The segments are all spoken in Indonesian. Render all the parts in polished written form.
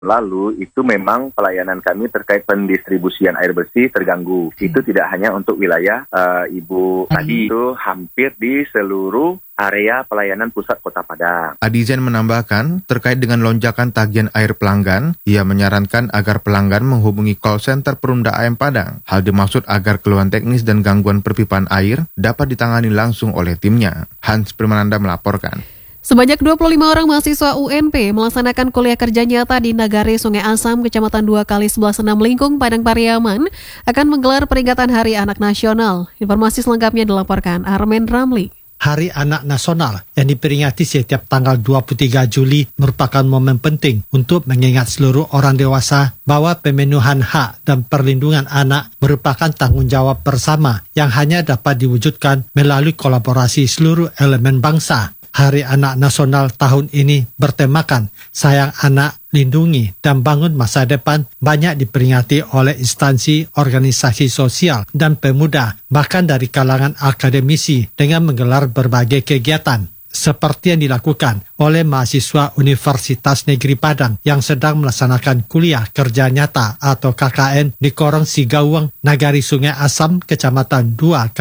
lalu itu memang pelayanan kami terkait pendistribusian air bersih terganggu. Itu tidak hanya untuk wilayah Ibu tadi, itu hampir di seluruh area pelayanan pusat Kota Padang. Adizen menambahkan, terkait dengan lonjakan tagihan air pelanggan, ia menyarankan agar pelanggan menghubungi call center Perumda AM Padang. Hal dimaksud agar keluhan teknis dan gangguan perpipaan air dapat ditangani langsung oleh timnya. Hans Primananda melaporkan. Sebanyak 25 orang mahasiswa UNP melaksanakan kuliah kerja nyata di Nagari Sungai Asam, Kecamatan 2x11 Lingkung, Padang Pariaman, akan menggelar peringatan Hari Anak Nasional. Informasi selengkapnya dilaporkan Armen Ramli. Hari Anak Nasional yang diperingati setiap tanggal 23 Juli merupakan momen penting untuk mengingat seluruh orang dewasa bahwa pemenuhan hak dan perlindungan anak merupakan tanggung jawab bersama yang hanya dapat diwujudkan melalui kolaborasi seluruh elemen bangsa. Hari Anak Nasional tahun ini bertemakan Sayang Anak, Lindungi dan Bangun Masa Depan banyak diperingati oleh instansi, organisasi sosial dan pemuda, bahkan dari kalangan akademisi dengan menggelar berbagai kegiatan. Seperti yang dilakukan oleh mahasiswa Universitas Negeri Padang yang sedang melaksanakan kuliah kerja nyata atau KKN di Korong Sigawang, Nagari Sungai Asam, Kecamatan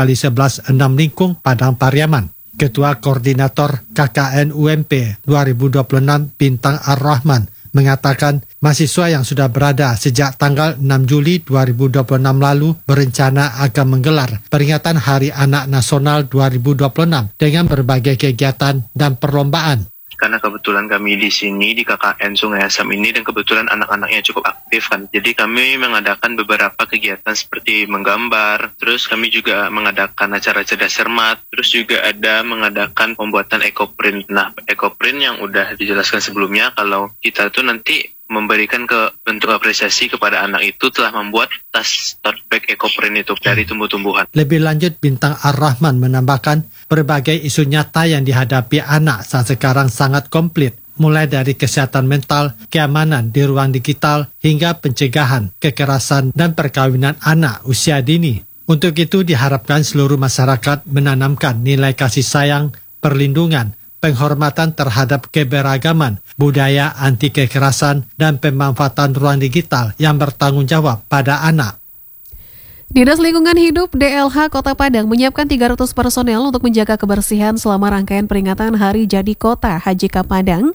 2x11 Lingkung, Padang Pariaman. Ketua Koordinator KKN UMP 2026 Bintang Ar-Rahman mengatakan mahasiswa yang sudah berada sejak tanggal 6 Juli 2026 lalu berencana akan menggelar peringatan Hari Anak Nasional 2026 dengan berbagai kegiatan dan perlombaan. Karena kebetulan kami di sini di KKN Sungai Asam ini dan kebetulan anak-anaknya cukup aktif kan. Jadi kami mengadakan beberapa kegiatan seperti menggambar, terus kami juga mengadakan acara cerdas cermat, terus juga ada mengadakan pembuatan ekoprint. Nah, ekoprint yang udah dijelaskan sebelumnya kalau kita tuh nanti memberikan bentuk apresiasi kepada anak itu telah membuat tas tote bag ekoprint itu dari tumbuh-tumbuhan. Lebih lanjut, Bintang Ar-Rahman menambahkan berbagai isu nyata yang dihadapi anak saat sekarang sangat komplit, mulai dari kesehatan mental, keamanan di ruang digital, hingga pencegahan, kekerasan, dan perkawinan anak usia dini. Untuk itu diharapkan seluruh masyarakat menanamkan nilai kasih sayang, perlindungan, penghormatan terhadap keberagaman, budaya anti kekerasan, dan pemanfaatan ruang digital yang bertanggung jawab pada anak. Dinas Lingkungan Hidup DLH Kota Padang menyiapkan 300 personel untuk menjaga kebersihan selama rangkaian peringatan Hari Jadi Kota HJK Padang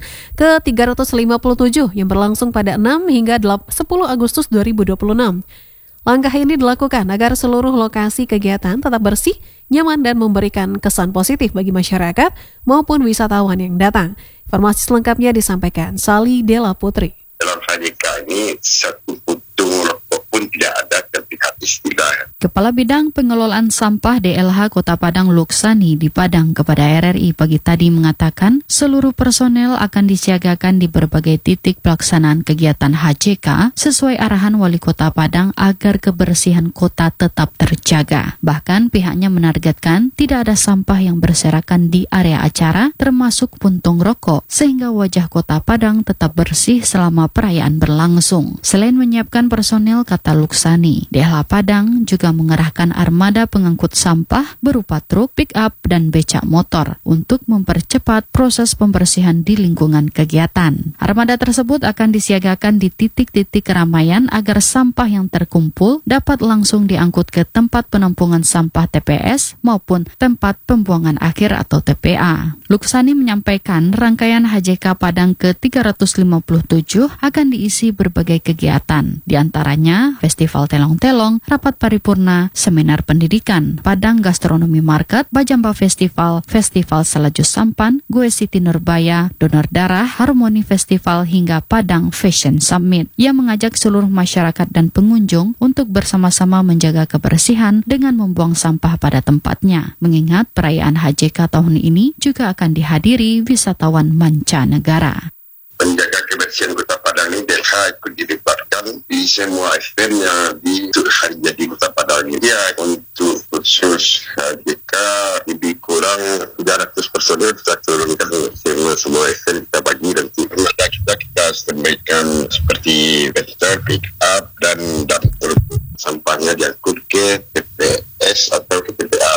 ke-357 yang berlangsung pada 6 hingga 10 Agustus 2026. Langkah ini dilakukan agar seluruh lokasi kegiatan tetap bersih, nyaman, dan memberikan kesan positif bagi masyarakat maupun wisatawan yang datang. Informasi selengkapnya disampaikan Sali Dela Putri. Dalam HJK ini satu putung rokok pun tidak ada ketika istilah. Kepala Bidang Pengelolaan Sampah DLH Kota Padang Luksani di Padang kepada RRI pagi tadi mengatakan seluruh personel akan disiagakan di berbagai titik pelaksanaan kegiatan HJK sesuai arahan Wali Kota Padang agar kebersihan kota tetap terjaga. Bahkan pihaknya menargetkan tidak ada sampah yang berserakan di area acara termasuk puntung rokok sehingga wajah Kota Padang tetap bersih selama perayaan berlangsung. Selain menyiapkan personel, kata Luksani, DLH Padang juga mengerahkan armada pengangkut sampah berupa truk, pick-up, dan becak motor untuk mempercepat proses pembersihan di lingkungan kegiatan. Armada tersebut akan disiagakan di titik-titik keramaian agar sampah yang terkumpul dapat langsung diangkut ke tempat penampungan sampah TPS maupun tempat pembuangan akhir atau TPA. Luksani menyampaikan rangkaian HJK Padang ke-357 akan diisi berbagai kegiatan, di antaranya Festival Telong-Telong, Rapat Paripurna, Seminar Pendidikan, Padang Gastronomi Market, Bajamba Festival, Festival Salaju Sampan, Gue Siti Nurbaya, Donor Darah, Harmoni Festival, hingga Padang Fashion Summit. Ia mengajak seluruh masyarakat dan pengunjung untuk bersama-sama menjaga kebersihan dengan membuang sampah pada tempatnya, mengingat perayaan HJK tahun ini juga akan dihadiri wisatawan mancanegara. Menjaga kebersihan Kota Padang ini DLH ikut dilibatkan di semua eventnya di Hari Jadi Kota Padang ini. Ya, untuk khusus HJK lebih kurang 300 personel kita turunkan semua event kita bagi dan kita sampaikan seperti vehicle pick up dan sampahnya diangkut ke TPS atau ke TPA. Luksani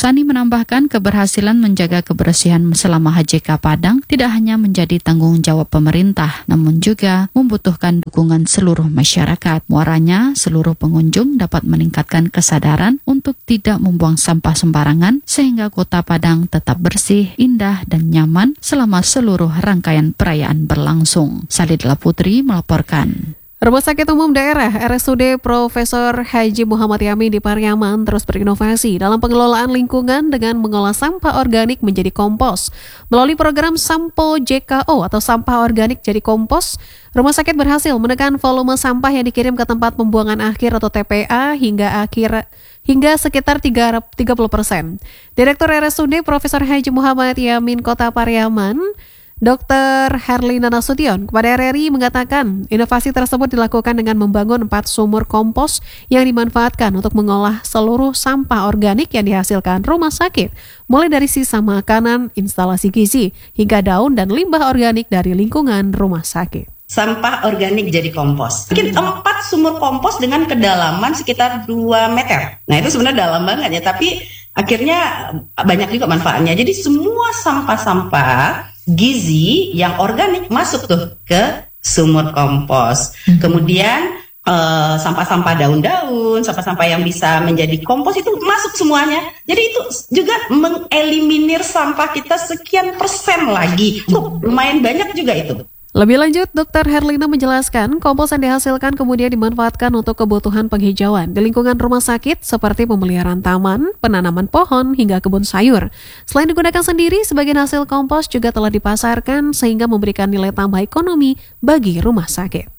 Luksani menambahkan keberhasilan menjaga kebersihan selama HJK Padang tidak hanya menjadi tanggung jawab pemerintah, namun juga membutuhkan dukungan seluruh masyarakat. Muaranya, seluruh pengunjung dapat meningkatkan kesadaran untuk tidak membuang sampah sembarangan sehingga Kota Padang tetap bersih, indah, dan nyaman selama seluruh rangkaian perayaan berlangsung. Salidla Putri melaporkan. Rumah Sakit Umum Daerah RSUD Profesor Haji Muhammad Yamin di Pariaman terus berinovasi dalam pengelolaan lingkungan dengan mengolah sampah organik menjadi kompos. Melalui program Sampo JKO atau sampah organik jadi kompos, rumah sakit berhasil menekan volume sampah yang dikirim ke tempat pembuangan akhir atau TPA hingga sekitar 30%. Direktur RSUD Profesor Haji Muhammad Yamin Kota Pariaman, Dr. Herlina Nasution kepada RRI mengatakan inovasi tersebut dilakukan dengan membangun 4 sumur kompos yang dimanfaatkan untuk mengolah seluruh sampah organik yang dihasilkan rumah sakit, mulai dari sisa makanan, instalasi gizi, hingga daun dan limbah organik dari lingkungan rumah sakit. Sampah organik jadi kompos. Mungkin 4 sumur kompos dengan kedalaman sekitar 2 meter. Nah itu sebenarnya dalam banget ya, tapi akhirnya banyak juga manfaatnya. Jadi semua sampah-sampah gizi yang organik masuk tuh ke sumur kompos. Kemudian sampah-sampah daun-daun, sampah-sampah yang bisa menjadi kompos itu masuk semuanya. Jadi itu juga mengeliminir sampah kita sekian persen lagi. Lumayan banyak juga itu. Lebih lanjut, Dr. Herlina menjelaskan kompos yang dihasilkan kemudian dimanfaatkan untuk kebutuhan penghijauan di lingkungan rumah sakit seperti pemeliharaan taman, penanaman pohon, hingga kebun sayur. Selain digunakan sendiri, sebagian hasil kompos juga telah dipasarkan sehingga memberikan nilai tambah ekonomi bagi rumah sakit.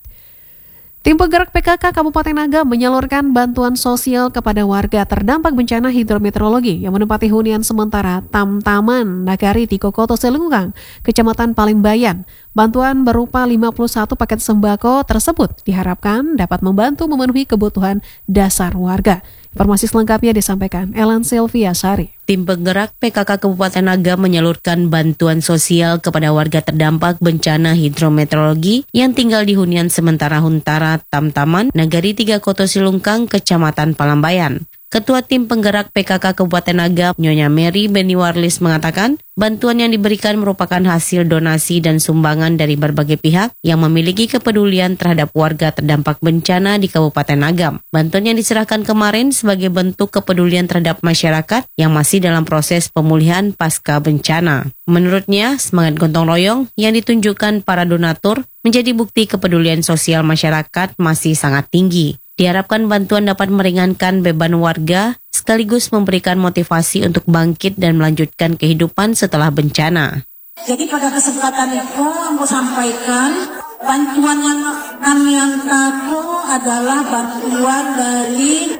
Tim penggerak PKK Kabupaten Agam menyalurkan bantuan sosial kepada warga terdampak bencana hidrometeorologi yang menempati hunian sementara Tamtaman Nagari di Kokoto Selungkang, Kecamatan Palimbayan. Bantuan berupa 51 paket sembako tersebut diharapkan dapat membantu memenuhi kebutuhan dasar warga. Informasi selengkapnya disampaikan Ellen Sylvia Sari. Tim penggerak PKK Kabupaten Agam menyalurkan bantuan sosial kepada warga terdampak bencana hidrometeorologi yang tinggal di hunian sementara Huntara Tamtaman, Nagari 3 Koto Silungkang, Kecamatan Palambayan. Ketua Tim Penggerak PKK Kabupaten Agam, Nyonya Mary Beniwarlis mengatakan, bantuan yang diberikan merupakan hasil donasi dan sumbangan dari berbagai pihak yang memiliki kepedulian terhadap warga terdampak bencana di Kabupaten Agam. Bantuan yang diserahkan kemarin sebagai bentuk kepedulian terhadap masyarakat yang masih dalam proses pemulihan pasca bencana. Menurutnya, semangat gotong royong yang ditunjukkan para donatur menjadi bukti kepedulian sosial masyarakat masih sangat tinggi. Diharapkan bantuan dapat meringankan beban warga sekaligus memberikan motivasi untuk bangkit dan melanjutkan kehidupan setelah bencana. Jadi pada kesempatan itu mau sampaikan bantuan yang kami tahu adalah bantuan dari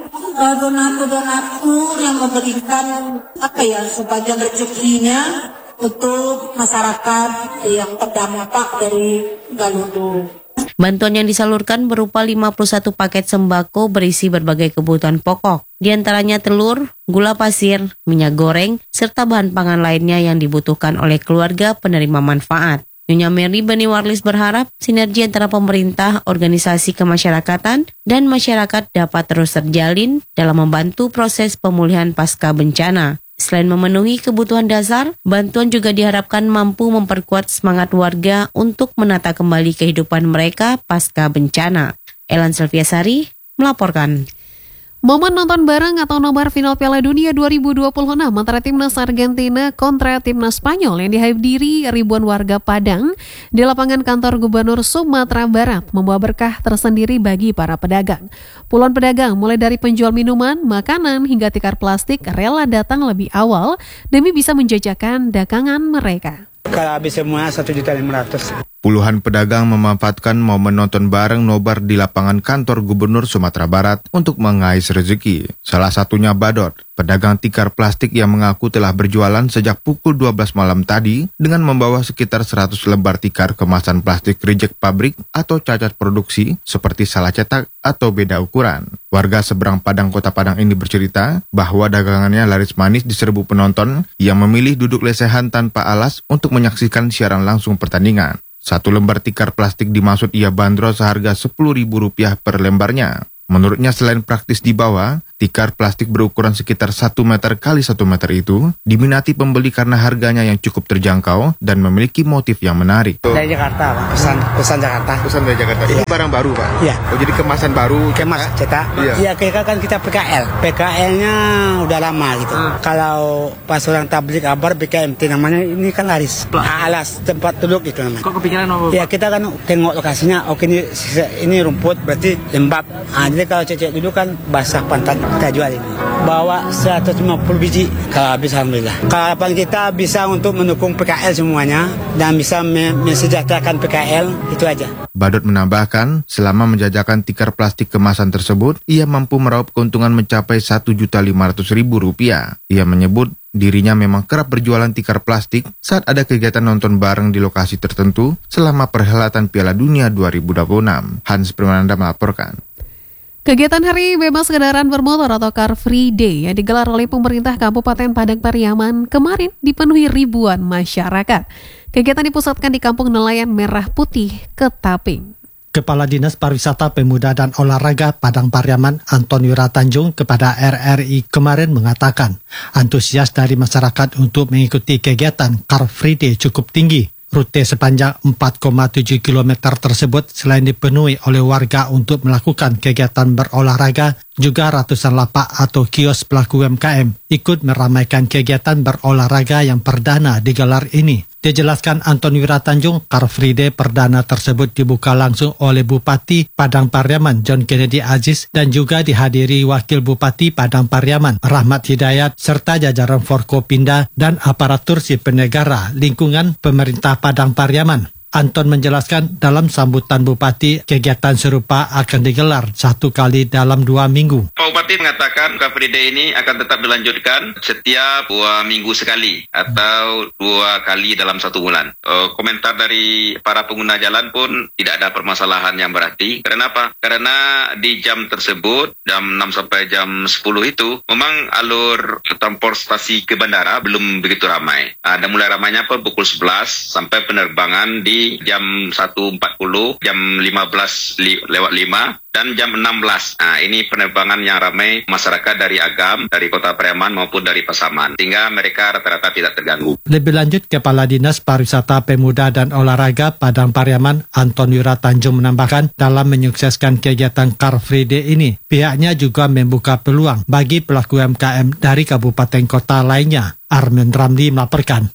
donatur-donatur yang memberikan sebagian rezekinya untuk masyarakat yang terdampak dari Galudu. Bantuan yang disalurkan berupa 51 paket sembako berisi berbagai kebutuhan pokok, di antaranya telur, gula pasir, minyak goreng, serta bahan pangan lainnya yang dibutuhkan oleh keluarga penerima manfaat. Nyonya Mary Beniwarlis berharap sinergi antara pemerintah, organisasi kemasyarakatan, dan masyarakat dapat terus terjalin dalam membantu proses pemulihan pasca bencana. Selain memenuhi kebutuhan dasar, bantuan juga diharapkan mampu memperkuat semangat warga untuk menata kembali kehidupan mereka pasca bencana. Ellen Sylvia Sari melaporkan. Momen nonton bareng atau nobar final Piala Dunia 2026 antara timnas Argentina kontra timnas Spanyol yang dihadiri ribuan warga Padang di lapangan kantor Gubernur Sumatera Barat membawa berkah tersendiri bagi para pedagang. Puluhan pedagang mulai dari penjual minuman, makanan hingga tikar plastik rela datang lebih awal demi bisa menjajakan dagangan mereka. Kalau habis semua 1.500.000. Puluhan pedagang memanfaatkan momen nonton bareng nobar di lapangan kantor Gubernur Sumatera Barat untuk mengais rezeki. Salah satunya Badot, pedagang tikar plastik yang mengaku telah berjualan sejak pukul 12 malam tadi dengan membawa sekitar 100 lembar tikar kemasan plastik reject pabrik atau cacat produksi seperti salah cetak atau beda ukuran. Warga seberang Padang Kota Padang ini bercerita bahwa dagangannya laris manis diserbu penonton yang memilih duduk lesehan tanpa alas untuk menyaksikan siaran langsung pertandingan. 1 lembar tikar plastik dimaksud ia bandrol seharga Rp10.000 per lembarnya. Menurutnya selain praktis dibawa, Tikar plastik berukuran sekitar 1 meter kali 1 meter itu diminati pembeli karena harganya yang cukup terjangkau dan memiliki motif yang menarik. Dari Jakarta, Pak. Pesan Jakarta. Pesan dari Jakarta. Ini barang baru, Pak? Iya. Oh, jadi kemasan baru. Kemas cetak. Iya, kan kita PKL. PKL-nya udah lama gitu. Kalau pas orang tablik kabar BKMT namanya, ini kan laris. Alas tempat duduk itu namanya. Kok kepikiran apa? Ya kita kan tengok lokasinya, oke ini rumput berarti lembab. Jadi kalau cecek dulu kan basah pantat, kita jual ini. Bawa 150 biji kalau habis, alhamdulillah. Harapan kita bisa untuk mendukung PKL semuanya dan bisa mensejahterakan PKL, itu aja. Badut menambahkan, selama menjajakan tikar plastik kemasan tersebut, ia mampu meraup keuntungan mencapai Rp1.500.000. Ia menyebut dirinya memang kerap berjualan tikar plastik saat ada kegiatan nonton bareng di lokasi tertentu selama perhelatan Piala Dunia 2026. Hans Primananda melaporkan. Kegiatan Hari Bebas Kendaraan Bermotor atau Car Free Day yang digelar oleh pemerintah Kabupaten Padang Pariaman kemarin dipenuhi ribuan masyarakat. Kegiatan dipusatkan di Kampung Nelayan Merah Putih, Ketaping. Kepala Dinas Pariwisata Pemuda dan Olahraga Padang Pariaman Anton Wiratanjung kepada RRI kemarin mengatakan antusias dari masyarakat untuk mengikuti kegiatan Car Free Day cukup tinggi. Rute sepanjang 4,7 km tersebut selain dipenuhi oleh warga untuk melakukan kegiatan berolahraga, juga ratusan lapak atau kios pelaku UMKM ikut meramaikan kegiatan berolahraga yang perdana digelar ini. Dijelaskan Anton Wiratanjung, Car Free Day perdana tersebut dibuka langsung oleh Bupati Padang Pariaman John Kennedy Aziz dan juga dihadiri Wakil Bupati Padang Pariaman Rahmat Hidayat serta jajaran Forkopinda dan aparatur sipil negara lingkungan pemerintah Padang Pariaman. Anton menjelaskan dalam sambutan Bupati, kegiatan serupa akan digelar 1 kali dalam 2 minggu. Pak Bupati mengatakan Car Free Day ini akan tetap dilanjutkan setiap 2 minggu sekali atau 2 kali dalam 1 bulan. Komentar dari para pengguna jalan pun tidak ada permasalahan yang berarti. Kenapa? Karena di jam tersebut, jam 6 sampai jam 10 itu, memang alur transportasi ke bandara belum begitu ramai. Dan mulai ramainya pukul 11 sampai penerbangan di jam 1.40, jam 15:05 dan jam 16. Nah, ini penerbangan yang ramai masyarakat dari Agam, dari Kota Pariaman maupun dari Pasaman, sehingga mereka rata-rata tidak terganggu. Lebih lanjut, Kepala Dinas Pariwisata Pemuda dan Olahraga Padang Pariaman Anton Wiratanjung menambahkan dalam menyukseskan kegiatan Car Free Day ini, pihaknya juga membuka peluang bagi pelaku UMKM dari kabupaten kota lainnya. Armen Ramli melaporkan.